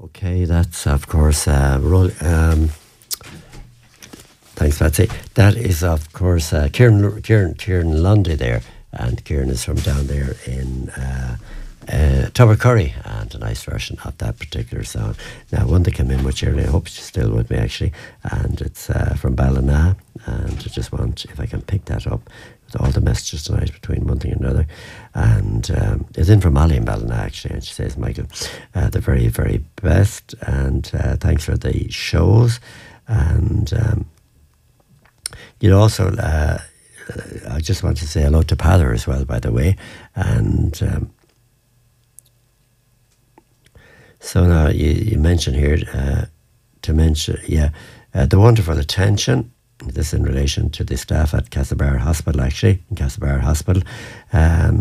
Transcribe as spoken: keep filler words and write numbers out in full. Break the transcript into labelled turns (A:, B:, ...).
A: Okay, that's of course uh, roll, um, thanks, Patsy. That is of course uh, Kieran, Kieran, Kieran Lundy there, and Kieran is from down there in uh, uh, Tubbercurry, and a nice version of that particular song. Now, one that came in much earlier, I hope she's still with me actually, and it's uh, from Ballina, and I just want, if I can pick that up, with all the messages tonight between one thing and another. And um, it's in from Molly in Ballina actually, and she says, Michael, uh, the very, very best, and uh, thanks for the shows. And um, you know, also, uh, I just want to say hello to Pather as well, by the way. And um, so now you, you mentioned here, uh, to mention, yeah, uh, the wonderful attention. This in relation to the staff at Castlebar Hospital, actually, in Castlebar Hospital. Um,